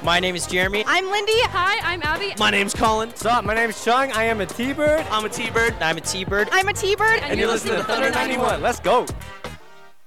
My name is Jeremy. I'm Lindy. Hi, I'm Abby. My name's Colin. What's up? My name's Chung. I am a T-Bird. I'm a T-Bird. I'm a T-Bird. I'm a T-Bird. And you're listening to Thunder 91. Let's go.